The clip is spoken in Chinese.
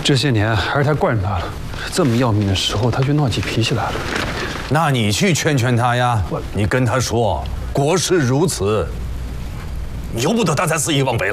这些年还是他惯着他了，这么要命的时候，他却闹起脾气来了。 那你去劝劝他呀，你跟他说，国事如此，由不得他再肆意妄为了。